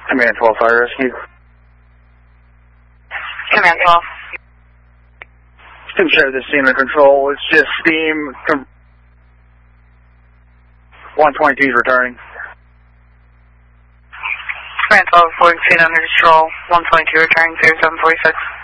Command 12 Fire Rescue. Command 12. Can share the scene under control. It's just steam. 122 is returning. Command 12, reporting scene under control. 122 returning 0746.